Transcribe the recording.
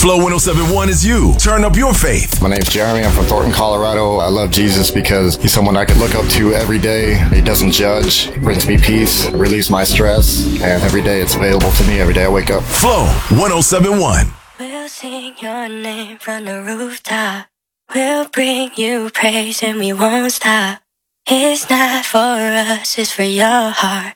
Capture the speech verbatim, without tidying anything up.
Flow one oh seven point one is you. Turn up your faith. My name's Jeremy. I'm from Thornton, Colorado. I love Jesus because he's someone I can look up to every day. He doesn't judge, brings me peace, relieves my stress, and every day it's available to me every day I wake up. Flow one oh seven point one. We'll sing your name from the rooftop. We'll bring you praise and we won't stop. It's not for us, it's for your heart.